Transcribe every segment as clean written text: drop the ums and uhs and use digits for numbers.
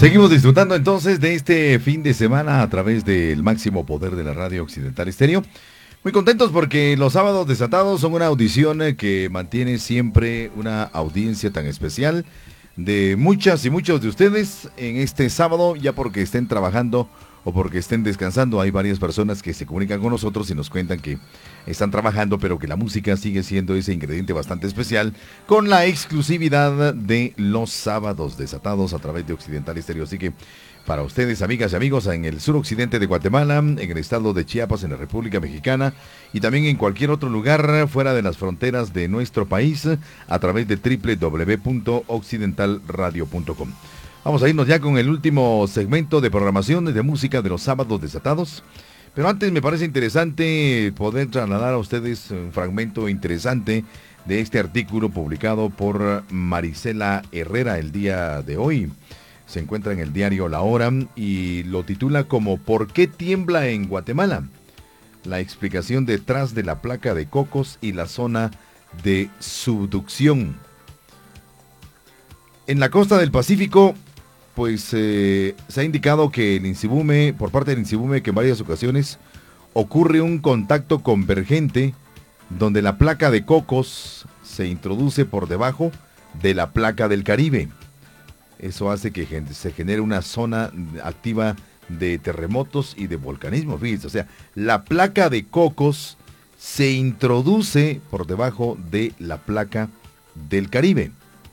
Seguimos disfrutando entonces de este fin de semana a través del máximo poder de la radio Occidental Estéreo. Muy contentos porque los sábados desatados son una audición que mantiene siempre una audiencia tan especial de muchas y muchos de ustedes en este sábado, ya porque estén trabajando o porque estén descansando. Hay varias personas que se comunican con nosotros y nos cuentan que están trabajando, pero que la música sigue siendo ese ingrediente bastante especial, con la exclusividad de los sábados desatados a través de Occidental Estéreo. Así que para ustedes, amigas y amigos, en el suroccidente de Guatemala, en el estado de Chiapas, en la República Mexicana, y también en cualquier otro lugar fuera de las fronteras de nuestro país, a través de www.occidentalradio.com. Vamos a irnos ya con el último segmento de programación de música de los sábados desatados. Pero antes me parece interesante poder trasladar a ustedes un fragmento interesante de este artículo publicado por Marisela Herrera el día de hoy. Se encuentra en el diario La Hora y lo titula como ¿Por qué tiembla en Guatemala? La explicación detrás de la placa de Cocos y la zona de subducción. En la costa del Pacífico, pues se ha indicado que el INSIBUME, por parte del INSIBUME, que en varias ocasiones ocurre un contacto convergente donde la placa de Cocos se introduce por debajo de la placa del Caribe. Eso hace que se genere una zona activa de terremotos y de volcanismo. Fíjense, o sea, la placa de Cocos se introduce por debajo de la placa del Caribe.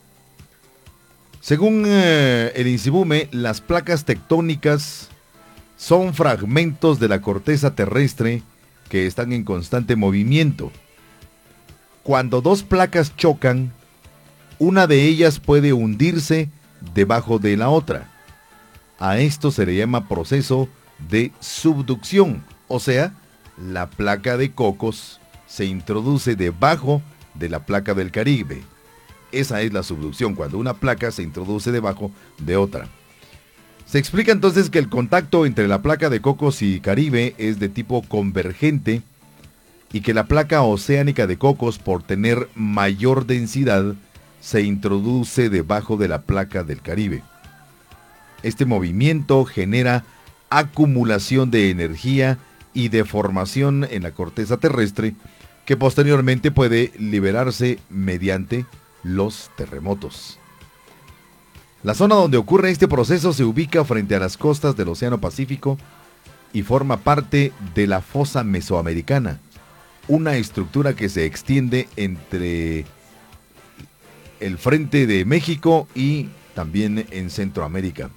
Según el INSIBUME, las placas tectónicas son fragmentos de la corteza terrestre que están en constante movimiento. Cuando dos placas chocan, una de ellas puede hundirse debajo de la otra. A esto se le llama proceso de subducción, o sea, la placa de Cocos se introduce debajo de la placa del Caribe. Esa es la subducción, cuando una placa se introduce debajo de otra. Se explica entonces que el contacto entre la placa de Cocos y Caribe es de tipo convergente y que la placa oceánica de Cocos, por tener mayor densidad, se introduce debajo de la placa del Caribe. Este movimiento genera acumulación de energía y deformación en la corteza terrestre que posteriormente puede liberarse mediante los terremotos. La zona donde ocurre este proceso se ubica frente a las costas del Océano Pacífico y forma parte de la fosa mesoamericana, una estructura que se extiende entre el frente de México y también en Centroamérica.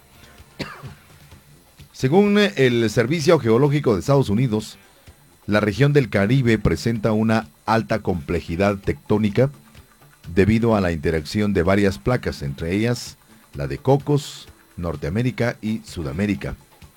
Según el Servicio Geológico de Estados Unidos, la región del Caribe presenta una alta complejidad tectónica debido a la interacción de varias placas, entre ellas la de Cocos, Norteamérica y Sudamérica.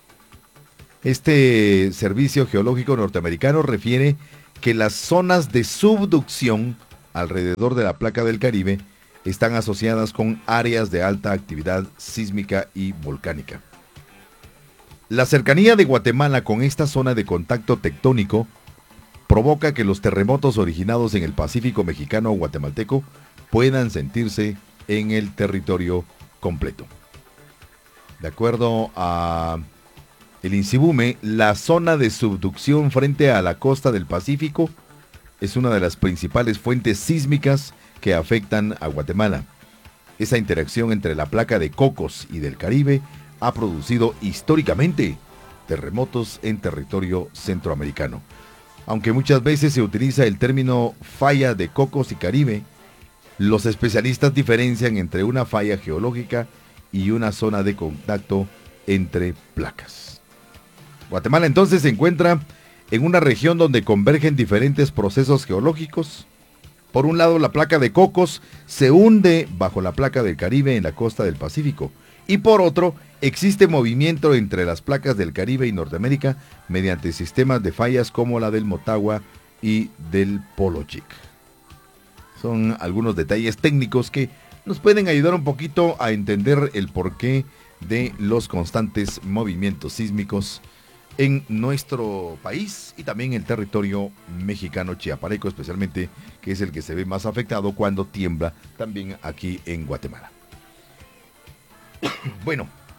Este Servicio Geológico norteamericano refiere que las zonas de subducción alrededor de la placa del Caribe están asociadas con áreas de alta actividad sísmica y volcánica. La cercanía de Guatemala con esta zona de contacto tectónico provoca que los terremotos originados en el Pacífico mexicano o guatemalteco puedan sentirse en el territorio completo. De acuerdo a el INSIBUME, la zona de subducción frente a la costa del Pacífico es una de las principales fuentes sísmicas que afectan a Guatemala. Esa interacción entre la placa de Cocos y del Caribe ha producido históricamente terremotos en territorio centroamericano. Aunque muchas veces se utiliza el término falla de Cocos y Caribe, los especialistas diferencian entre una falla geológica y una zona de contacto entre placas. Guatemala entonces se encuentra en una región donde convergen diferentes procesos geológicos. Por un lado, la placa de Cocos se hunde bajo la placa del Caribe en la costa del Pacífico, y por otro, existe movimiento entre las placas del Caribe y Norteamérica mediante sistemas de fallas como la del Motagua y del Polo Chic. Son algunos detalles técnicos que nos pueden ayudar un poquito a entender el porqué de los constantes movimientos sísmicos en nuestro país y también el territorio mexicano chiapaneco, especialmente, que es el que se ve más afectado cuando tiembla también aquí en Guatemala. Bueno,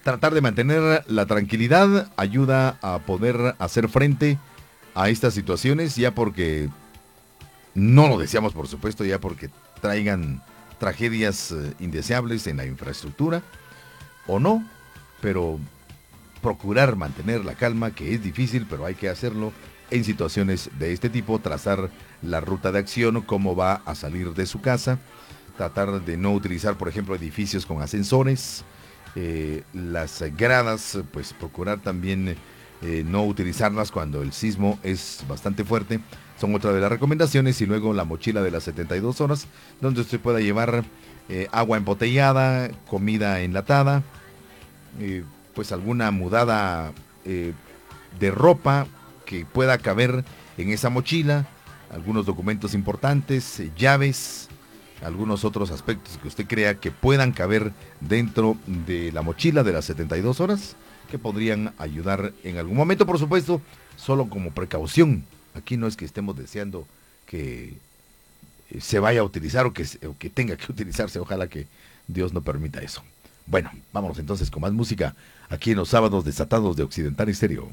tratar de mantener la tranquilidad ayuda a poder hacer frente a estas situaciones, ya porque no lo deseamos, por supuesto, ya porque traigan tragedias indeseables en la infraestructura o no, pero procurar mantener la calma, que es difícil, pero hay que hacerlo en situaciones de este tipo, trazar la ruta de acción, cómo va a salir de su casa, tratar de no utilizar, por ejemplo, edificios con ascensores, las gradas, pues procurar también no utilizarlas cuando el sismo es bastante fuerte, son otra de las recomendaciones. Y luego la mochila de las 72 horas, donde usted pueda llevar agua embotellada, comida enlatada, pues alguna mudada de ropa que pueda caber en esa mochila, algunos documentos importantes, llaves, algunos otros aspectos que usted crea que puedan caber dentro de la mochila de las 72 horas, que podrían ayudar en algún momento, por supuesto, solo como precaución. Aquí no es que estemos deseando que se vaya a utilizar o que tenga que utilizarse, ojalá que Dios no permita eso. Bueno, vámonos entonces con más música aquí en los sábados desatados de Occidental Estéreo.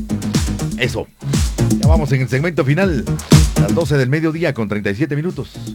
Eso, ya vamos en el segmento final, las 12 del mediodía con 37 minutos.